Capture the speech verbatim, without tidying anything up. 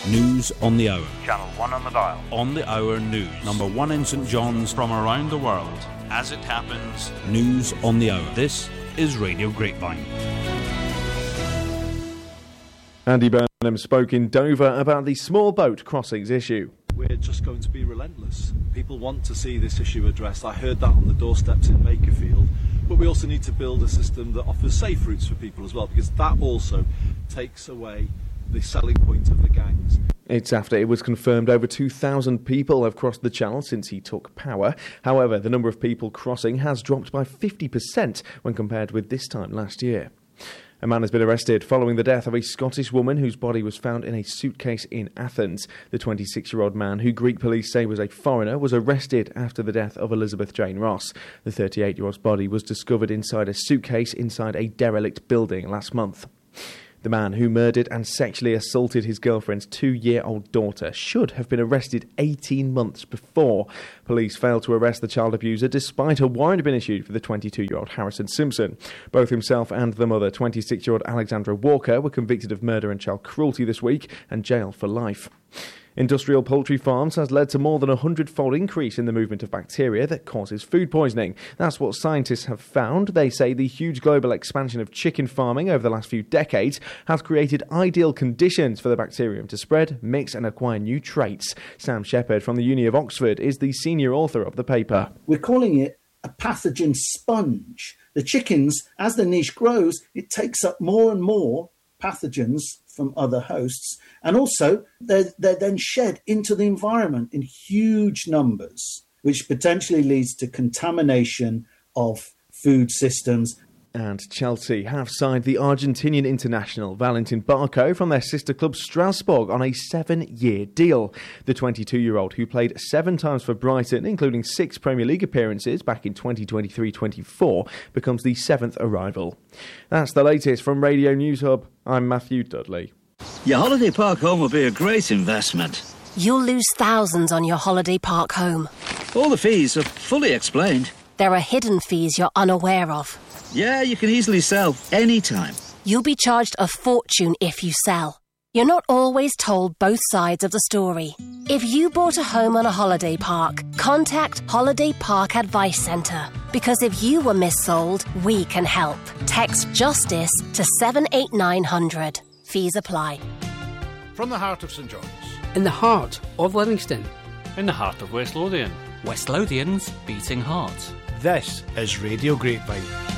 News on the hour. Channel one on the dial. On the hour news. Number one in St John's. From around the world. As it happens. News on the hour. This is Radio Grapevine. Andy Burnham spoke in Dover about the small boat crossings issue. We're just going to be relentless. People want to see this issue addressed. I heard that on the doorsteps in Bakerfield. But we also need to build a system that offers safe routes for people as well, because that also takes away the selling point of the gangs. It's after it was confirmed over two thousand people have crossed the channel since he took power. However, the number of people crossing has dropped by fifty percent when compared with this time last year. A man has been arrested following the death of a Scottish woman whose body was found in a suitcase in Athens. The twenty-six-year-old man, who Greek police say was a foreigner, was arrested after the death of Elizabeth Jane Ross. The thirty-eight-year-old's body was discovered inside a suitcase inside a derelict building last month. The man who murdered and sexually assaulted his girlfriend's two-year-old daughter should have been arrested eighteen months before. Police failed to arrest the child abuser despite a warrant being issued for the twenty-two-year-old Harrison Simpson. Both himself and the mother, twenty-six-year-old Alexandra Walker, were convicted of murder and child cruelty this week and jailed for life. Industrial poultry farms has led to more than a hundred-fold increase in the movement of bacteria that causes food poisoning. That's what scientists have found. They say the huge global expansion of chicken farming over the last few decades has created ideal conditions for the bacterium to spread, mix and acquire new traits. Sam Shepherd from the Uni of Oxford is the senior author of the paper. We're calling it a pathogen sponge. The chickens, as the niche grows, it takes up more and more pathogens from other hosts, and also they're, they're then shed into the environment in huge numbers, which potentially leads to contamination of food systems. And Chelsea have signed the Argentinian international Valentin Barco from their sister club Strasbourg on a seven-year deal. The twenty-two-year-old, who played seven times for Brighton, including six Premier League appearances back in twenty twenty-three twenty-four, becomes the seventh arrival. That's the latest from Radio News Hub. I'm Matthew Dudley. Your holiday park home will be a great investment. You'll lose thousands on your holiday park home. All the fees are fully explained. There are hidden fees you're unaware of. Yeah, you can easily sell anytime. You'll be charged a fortune if you sell. You're not always told both sides of the story. If you bought a home on a holiday park, contact Holiday Park Advice Centre. Because if you were missold, we can help. Text JUSTICE to seven eight nine hundred. Fees apply. From the heart of St John's. In the heart of Livingston. In the heart of West Lothian. West Lothian's beating heart. This is Radio Grapevine.